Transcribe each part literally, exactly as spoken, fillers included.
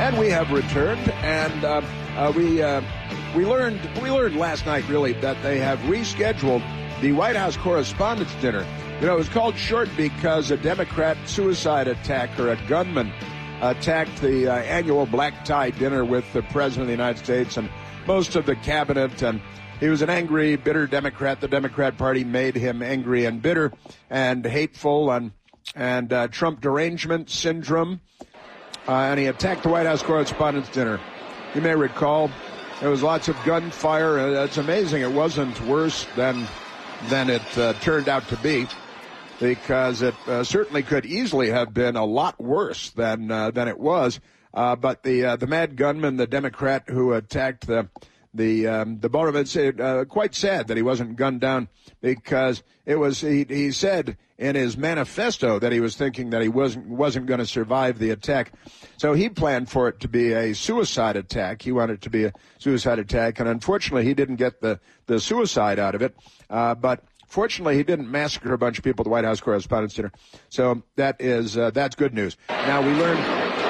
And we have returned, and uh, uh, we uh, we learned we learned last night, really, that they have rescheduled the White House Correspondents' Dinner. You know, it was called short because a Democrat suicide attacker, a gunman, attacked the uh, annual black tie dinner with the President of the United States and most of the cabinet, and he was an angry, bitter Democrat. The Democrat Party made him angry and bitter and hateful and, and uh, Trump derangement syndrome. Uh, and he attacked the White House Correspondents' Dinner. You may recall there was lots of gunfire. Uh, it's amazing it wasn't worse than than it uh, turned out to be, because it uh, certainly could easily have been a lot worse than uh, than it was. Uh, but the uh, the mad gunman, the Democrat who attacked the the um, the ballroom, it's uh, quite sad that he wasn't gunned down, because it was he, he said in his manifesto that he was thinking that he wasn't wasn't going to survive the attack. So he planned for it to be a suicide attack. He wanted it to be a suicide attack, and unfortunately he didn't get the, the suicide out of it. Uh, but fortunately he didn't massacre a bunch of people at the White House Correspondents' Dinner. So that is uh, that's good news. Now we learned.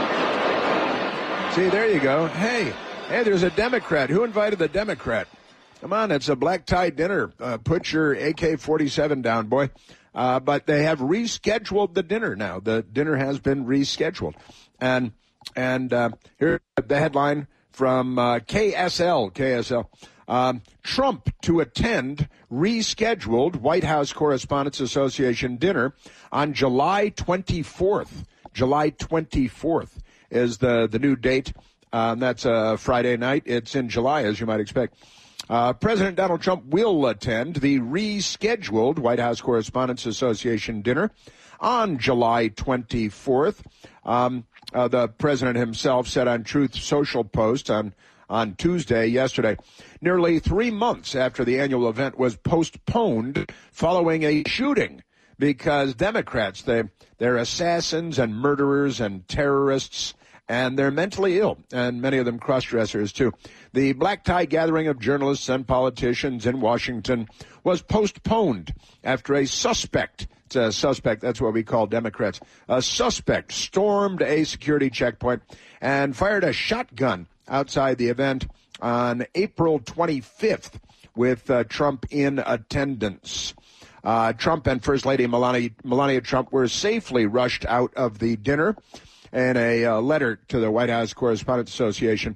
See, there you go. Hey, hey, there's a Democrat. Who invited the Democrat? Come on, it's a black tie dinner. Uh, put your A K forty-seven down, boy. Uh, but they have rescheduled the dinner now. The dinner has been rescheduled. And and uh, here's the headline from uh, K S L. K S L. Um, Trump to attend rescheduled White House Correspondents' Association dinner on July twenty-fourth. July twenty-fourth is the, the new date. Um, that's a Friday night. It's in July, as you might expect. Uh, President Donald Trump will attend the rescheduled White House Correspondents' Association dinner on July twenty-fourth. Um, uh, the president himself said on Truth Social Post on, on Tuesday, yesterday, nearly three months after the annual event was postponed following a shooting, because Democrats, they, they're assassins and murderers and terrorists, and they're mentally ill, and many of them cross-dressers, too. The black tie gathering of journalists and politicians in Washington was postponed after a suspect, it's a suspect, that's what we call Democrats, a suspect stormed a security checkpoint and fired a shotgun outside the event on April twenty-fifth with uh, Trump in attendance. Uh, Trump and First Lady Melania, Melania Trump were safely rushed out of the dinner. In a uh, letter to the White House Correspondents' Association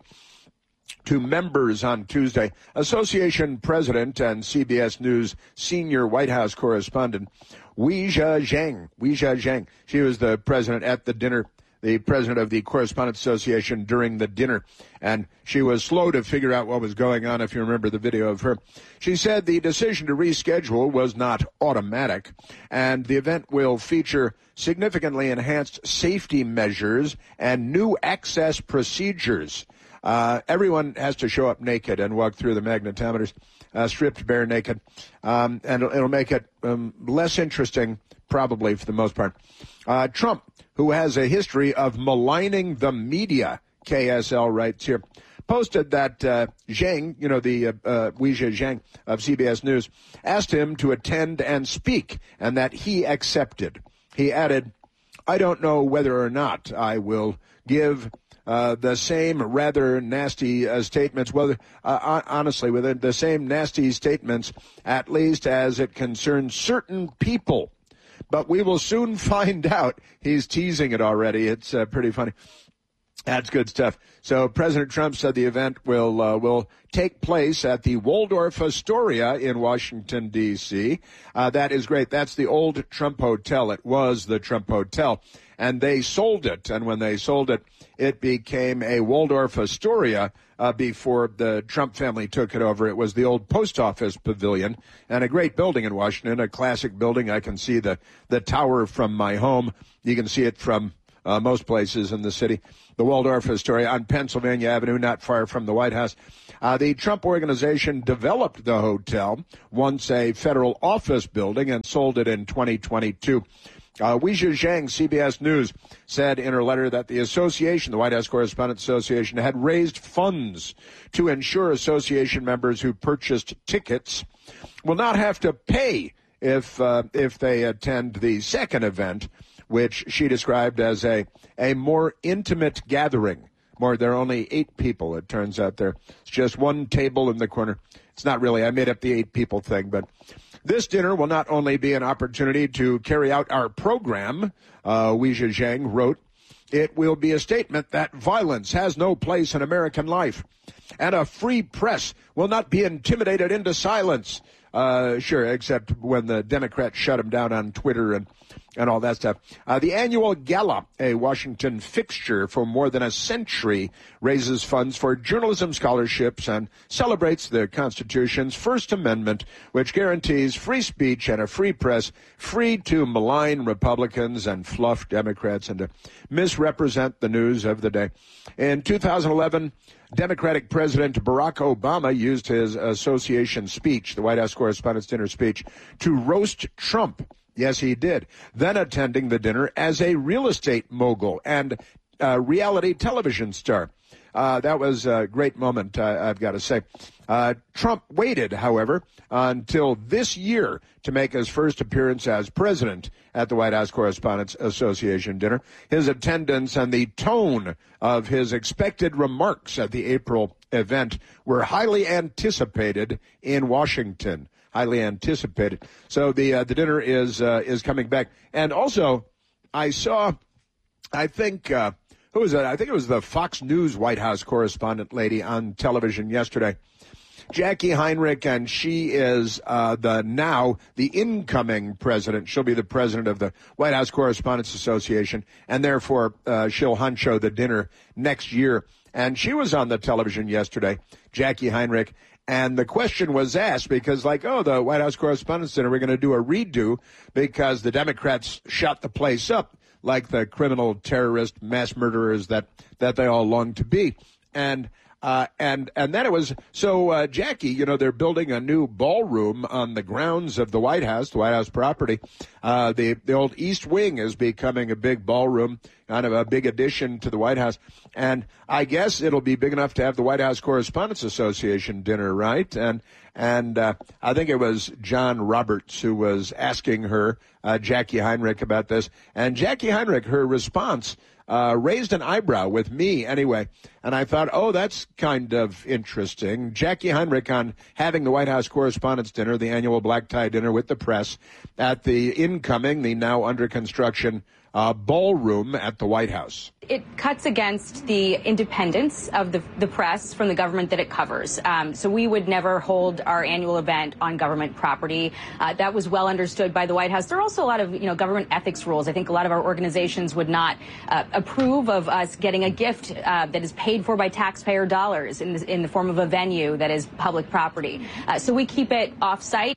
to members on Tuesday, Association President and C B S News senior White House correspondent Weijia Zhang, Weijia Zhang, she was the president at the dinner, the president of the Correspondents' Association during the dinner, and she was slow to figure out what was going on, if you remember the video of her. She said the decision to reschedule was not automatic, and the event will feature significantly enhanced safety measures and new access procedures. Uh, everyone has to show up naked and walk through the magnetometers, uh, stripped bare naked, um, and it'll, it'll make it um, less interesting, probably for the most part. Uh, Trump, who has a history of maligning the media, K S L writes here, posted that uh, Zhang, you know, the uh, uh, Weijia Zhang of C B S News, asked him to attend and speak, and that he accepted. He added, I don't know whether or not I will give uh, the same rather nasty uh, statements, well, uh, honestly, with the same nasty statements, at least as it concerns certain people. But we will soon find out. He's teasing it already. It's uh, pretty funny. That's good stuff. So President Trump said the event will uh, will take place at the Waldorf Astoria in Washington, D C Uh, that is great. That's the old Trump Hotel. It was the Trump Hotel. And they sold it. And when they sold it, it became a Waldorf Astoria uh, before the Trump family took it over. It was the old post office pavilion, and a great building in Washington, a classic building. I can see the, the tower from my home. You can see it from uh, most places in the city. The Waldorf Astoria on Pennsylvania Avenue, not far from the White House. Uh, the Trump Organization developed the hotel, once a federal office building, and sold it in twenty twenty-two. Uh, Weijia Zhang, C B S News, said in her letter that the association, the White House Correspondents' Association, had raised funds to ensure association members who purchased tickets will not have to pay if uh, if they attend the second event, which she described as a, a more intimate gathering. more. There are only eight people, it turns out. There. It's just one table in the corner. It's not really. I made up the eight people thing, but this dinner will not only be an opportunity to carry out our program, uh, Wei Zhejiang wrote, it will be a statement that violence has no place in American life, and a free press will not be intimidated into silence. Uh, sure, except when the Democrats shut him down on Twitter and, and all that stuff. Uh, the annual gala, a Washington fixture for more than a century, raises funds for journalism scholarships and celebrates the Constitution's First Amendment, which guarantees free speech and a free press, free to malign Republicans and fluff Democrats and to misrepresent the news of the day. In two thousand eleven, Democratic President Barack Obama used his association speech, the White House Correspondents' Dinner speech, to roast Trump. Yes, he did. Then attending the dinner as a real estate mogul and uh, reality television star. Uh, that was a great moment, uh, I've got to say. Uh, Trump waited, however, until this year to make his first appearance as president at the White House Correspondents' Association dinner. His attendance and the tone of his expected remarks at the April event were highly anticipated in Washington. Highly anticipated. So the uh, the dinner is uh, is coming back. And also, I saw, I think, uh, who was it? I think it was the Fox News White House correspondent lady on television yesterday, Jackie Heinrich, and she is uh, the now the incoming president. She'll be the president of the White House Correspondents' Association, and therefore uh, she'll honcho the dinner next year. And she was on the television yesterday, Jackie Heinrich. And the question was asked because, like, oh, the White House Correspondents' Dinner, we're going to do a redo because the Democrats shot the place up like the criminal, terrorist, mass murderers that, that they all long to be. And uh, and and then it was, so, uh, Jackie, you know, they're building a new ballroom on the grounds of the White House, the White House property. Uh, the, the old East Wing is becoming a big ballroom, kind of a big addition to the White House. And I guess it'll be big enough to have the White House Correspondents' Association dinner, right? And and uh, I think it was John Roberts who was asking her, uh, Jackie Heinrich, about this. And Jackie Heinrich, her response uh, raised an eyebrow with me anyway. And I thought, oh, that's kind of interesting. Jackie Heinrich on having the White House Correspondents' Dinner, the annual black tie dinner with the press, at the incoming, the now under construction Uh, ballroom at the White House. It cuts against the independence of the, the press from the government that it covers. Um, so we would never hold our annual event on government property. Uh, that was well understood by the White House. There are also a lot of, you know, government ethics rules. I think a lot of our organizations would not uh, approve of us getting a gift uh, that is paid for by taxpayer dollars in the, in the form of a venue that is public property. Uh, so we keep it off-site.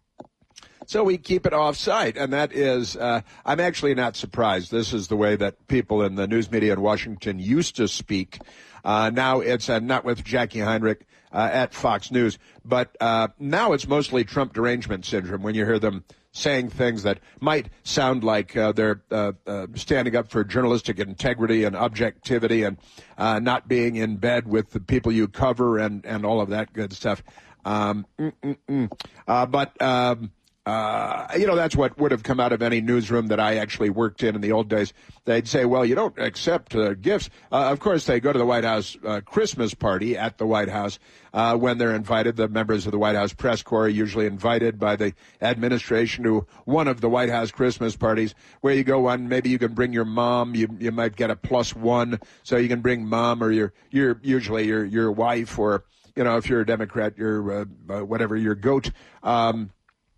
So we keep it off-site, and that is, uh, I'm actually not surprised. This is the way that people in the news media in Washington used to speak. Uh, now it's uh, not with Jackie Heinrich uh, at Fox News, but uh, now it's mostly Trump derangement syndrome when you hear them saying things that might sound like uh, they're uh, uh, standing up for journalistic integrity and objectivity and uh, not being in bed with the people you cover and, and all of that good stuff. Um, mm, mm, mm. Uh, but... Um, Uh, you know, that's what would have come out of any newsroom that I actually worked in in the old days. They'd say, well, you don't accept uh, gifts. Uh, of course, they go to the White House uh, Christmas party at the White House uh, when they're invited. The members of the White House press corps are usually invited by the administration to one of the White House Christmas parties where you go on. Maybe you can bring your mom. You you might get a plus one, so you can bring mom or your your usually your your wife, or, you know, if you're a Democrat, your uh, uh, whatever, your goat. Um,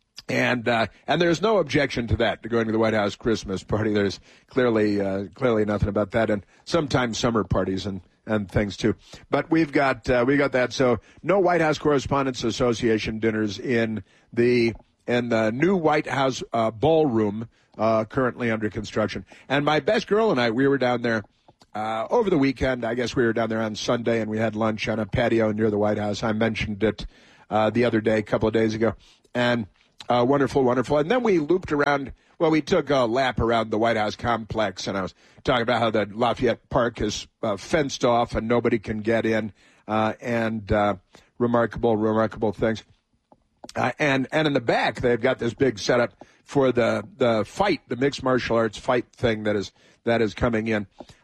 And uh, and there's no objection to that, to going to the White House Christmas party. There's clearly uh, clearly nothing about that, and sometimes summer parties and, and things too. But we've got uh, we got that. So no White House Correspondents' Association dinners in the in the new White House uh, ballroom uh, currently under construction. And my best girl and I, we were down there uh, over the weekend. I guess we were down there on Sunday, and we had lunch on a patio near the White House. I mentioned it uh, the other day, a couple of days ago, and. Uh, wonderful, wonderful. And then we looped around, well, we took a lap around the White House complex, and I was talking about how the Lafayette Park is uh, fenced off and nobody can get in, uh, and uh, remarkable, remarkable things. Uh, and, and in the back, they've got this big setup for the, the fight, the mixed martial arts fight thing that is that is coming in.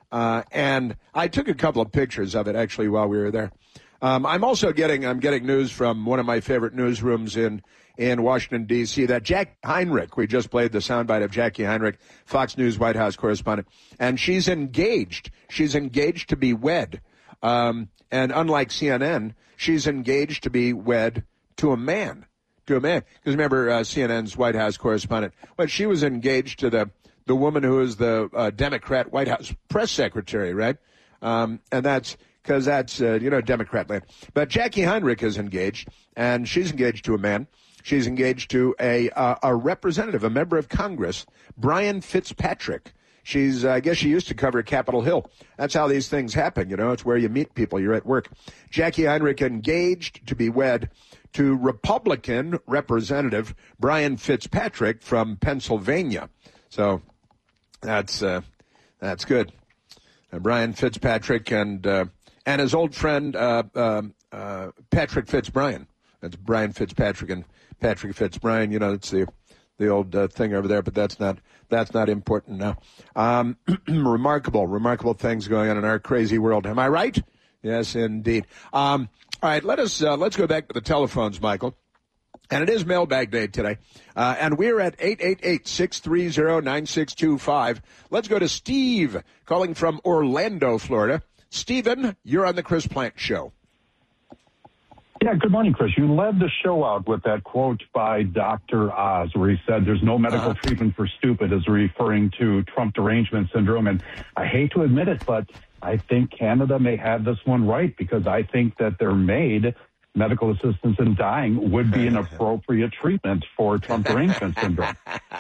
Uh, and I took a couple of pictures of it, actually, while we were there. Um, I'm also getting I'm getting news from one of my favorite newsrooms in, in Washington, D C, that Jack Heinrich, we just played the soundbite of Jackie Heinrich, Fox News White House correspondent, and she's engaged. She's engaged to be wed. Um, and unlike C N N, she's engaged to be wed to a man. To a man. Because remember, uh, C N N's White House correspondent, well, she was engaged to the, the woman who is the uh, Democrat White House press secretary, right? Um, and that's because that's, uh, you know, Democrat land. But Jackie Heinrich is engaged, and she's engaged to a man. She's engaged to a uh, a representative, a member of Congress, Brian Fitzpatrick. She's, uh, I guess she used to cover Capitol Hill. That's how these things happen, you know. It's where you meet people. You're at work. Jackie Heinrich engaged to be wed to Republican Representative Brian Fitzpatrick from Pennsylvania. So that's uh, that's good. Uh, Brian Fitzpatrick and uh, and his old friend uh, uh, uh, Patrick Fitzbryan. That's Brian Fitzpatrick and Patrick Fitzbryan. You know, it's the the old uh, thing over there, but that's not that's not important now. Um, remarkable, remarkable things going on in our crazy world. Am I right? Yes, indeed. Um, all right, let us uh, let's go back to the telephones, Michael. And it is mailbag day today. Uh, and we're at eight eight eight, six three zero, nine six two five. Let's go to Steve, calling from Orlando, Florida. Stephen, you're on the Chris Plante Show. Yeah, good morning, Chris. You led the show out with that quote by Doctor Oz, where he said there's no medical uh-huh. treatment for stupid, as referring to Trump derangement syndrome. And I hate to admit it, but I think Canada may have this one right, because I think that their MAID, medical assistance in dying, would be an appropriate treatment for Trump derangement syndrome.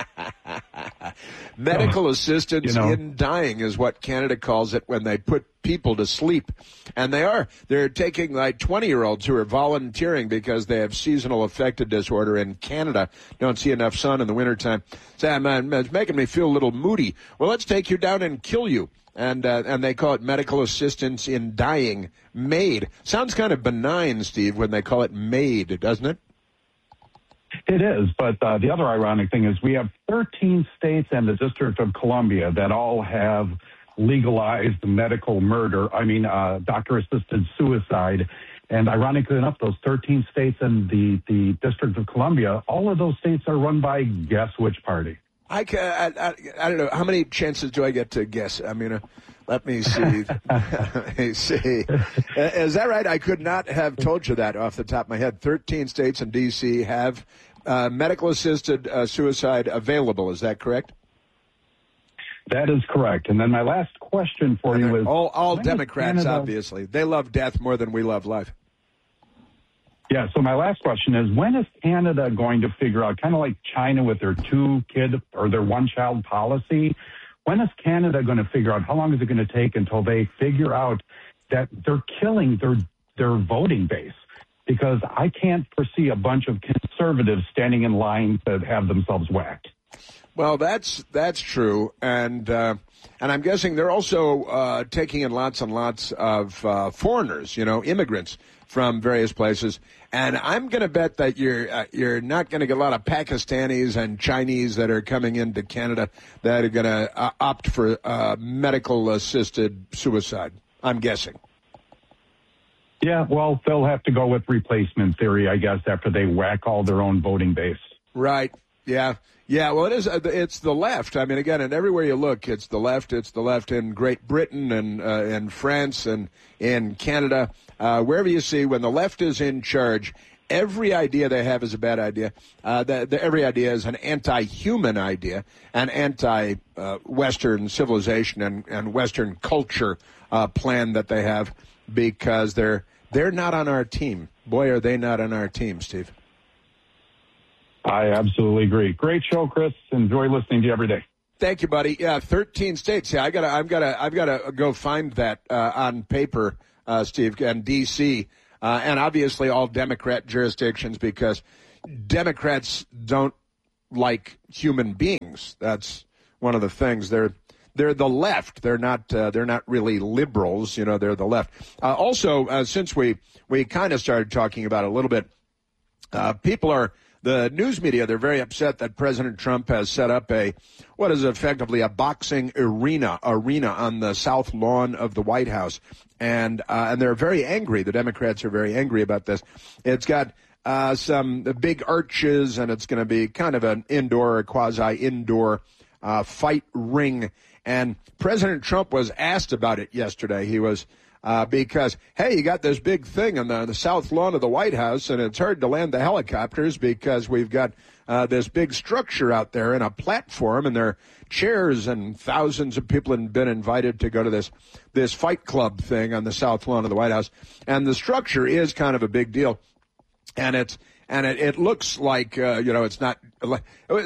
Medical so, assistance you know, in dying is what Canada calls it when they put people to sleep. And they are. They're taking like twenty-year-olds who are volunteering because they have seasonal affective disorder in Canada, don't see enough sun in the wintertime. So, man, it's making me feel a little moody. Well, let's take you down and kill you. And uh, and they call it medical assistance in dying, MAID. Sounds kind of benign, Steve, when they call it MAID, doesn't it? It is, but uh, the other ironic thing is we have thirteen states and the District of Columbia that all have legalized medical murder, I mean, uh, doctor-assisted suicide. And ironically enough, those thirteen states and the, the District of Columbia, all of those states are run by guess which party? I, can, I, I, I don't know. How many chances do I get to guess? I mean, uh, let me see. Let me see. Is that right? I could not have told you that off the top of my head. thirteen states and D C have uh, medical-assisted uh, suicide available. Is that correct? That is correct. And then my last question for you is... All, all Democrats, Canada... obviously. They love death more than we love life. Yeah, so my last question is, when is Canada going to figure out, kind of like China with their two-kid or their one-child policy, when is Canada going to figure out, how long is it going to take until they figure out that they're killing their their voting base? Because I can't foresee a bunch of conservatives standing in line to have themselves whacked. Well, that's that's true, and uh, and I'm guessing they're also uh, taking in lots and lots of uh, foreigners, you know, immigrants from various places. And I'm going to bet that you're uh, you're not going to get a lot of Pakistanis and Chinese that are coming into Canada that are going to uh, opt for uh, medical-assisted suicide, I'm guessing. Yeah, well, they'll have to go with replacement theory, I guess, after they whack all their own voting base. Right. Yeah. Yeah, well, it is. It's the left. I mean, again, and everywhere you look, it's the left. It's the left in Great Britain and uh, in France and in Canada. Uh, wherever you see, when the left is in charge, every idea they have is a bad idea. Uh, the, the, every idea is an anti-human idea, an anti-Western uh, civilization and, and Western culture uh, plan that they have, because they're they're not on our team. Boy, are they not on our team, Steve. I absolutely agree. Great show, Chris. Enjoy listening to you every day. Thank you, buddy. Yeah, thirteen states. Yeah, I gotta, I've gotta, I've gotta go find that uh, on paper, uh, Steve, and D C, uh, and obviously all Democrat jurisdictions, because Democrats don't like human beings. That's one of the things. They're they're the left. They're not uh, they're not really liberals. You know, they're the left. Uh, also, uh, since we we kind of started talking about it a little bit, uh, people are. the news media, they're very upset that President Trump has set up a, what is effectively a boxing arena, arena on the south lawn of the White House. And, uh, and they're very angry. The Democrats are very angry about this. It's got, uh, some big arches, and it's going to be kind of an indoor, quasi-indoor, uh, fight ring. And President Trump was asked about it yesterday. He was, uh, because, hey, you got this big thing on the, the south lawn of the White House, and it's hard to land the helicopters because we've got uh, this big structure out there and a platform, and there are chairs, and thousands of people have been invited to go to this this fight club thing on the south lawn of the White House. And the structure is kind of a big deal, and it's and it, it looks like uh, you know it's not uh,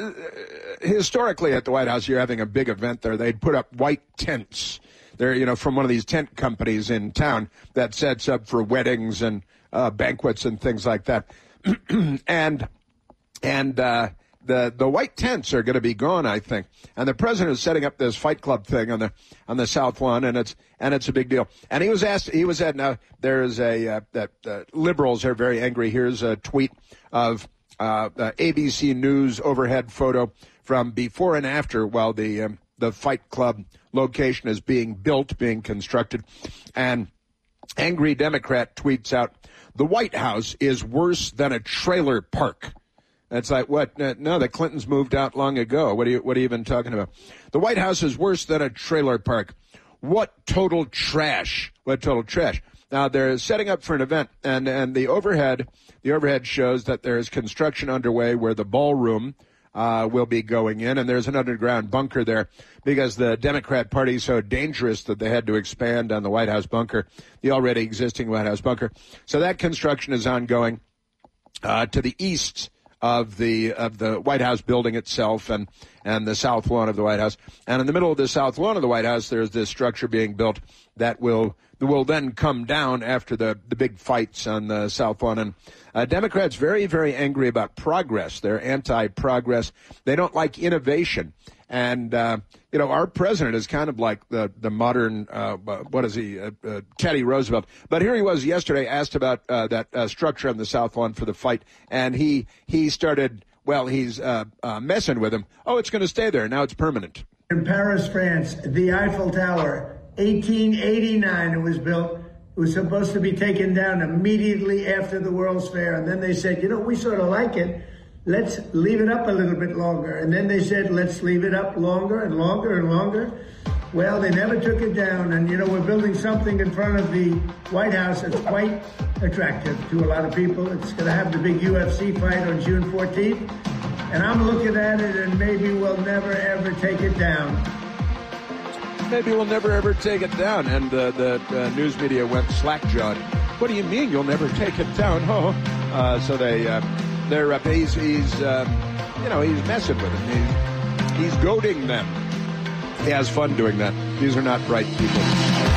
historically at the White House. You're having a big event there. They'd put up white tents. They're, you know, from one of these tent companies in town that sets up for weddings and uh, banquets and things like that. and and uh, the the white tents are going to be gone, I think. And the president is setting up this fight club thing on the on the south lawn, and it's and it's a big deal. And he was asked, he was at now there is a uh, that uh, liberals are very angry. Here's a tweet of uh, the A B C News overhead photo from before and after while the um, the fight club location is being built, being constructed. And angry Democrat tweets out, "The White House is worse than a trailer park." That's like, what? No, the Clintons moved out long ago. What are you, what are you even talking about? The White House is worse than a trailer park. What total trash. What total trash. Now, they're setting up for an event, and, and the overhead, the overhead shows that there is construction underway where the ballroom Uh, will be going in, and there's an underground bunker there because the Democrat Party is so dangerous that they had to expand on the White House bunker, the already existing White House bunker. So that construction is ongoing uh, to the east of the of the White House building itself and and the south lawn of the White House. And in the middle of the south lawn of the White House, there's this structure being built that will will then come down after the, the big fights on the south lawn. And uh, Democrats very, very angry about progress. They're anti-progress. They don't like innovation. And, uh, you know, our president is kind of like the, the modern, uh, what is he, uh, uh, Teddy Roosevelt. But here he was yesterday asked about uh, that uh, structure on the south lawn for the fight. And he, he started, well, he's uh, uh, messing with him. Oh, it's going to stay there. Now it's permanent. In Paris, France, the Eiffel Tower, eighteen eighty-nine it was built. It was supposed to be taken down immediately after the World's Fair. And then they said, you know, we sort of like it. Let's leave it up a little bit longer. And then they said, let's leave it up longer and longer and longer. Well, they never took it down. And, you know, we're building something in front of the White House that's quite attractive to a lot of people. It's going to have the big U F C fight on June fourteenth. And I'm looking at it, and maybe we'll never, ever take it down. Maybe we'll never, ever take it down. And uh, the uh, news media went slack-jawed. What do you mean you'll never take it down? Oh, uh, so they, uh, they're, uh, he's, he's uh, you know, he's messing with them. He's, he's goading them. He has fun doing that. These are not bright people.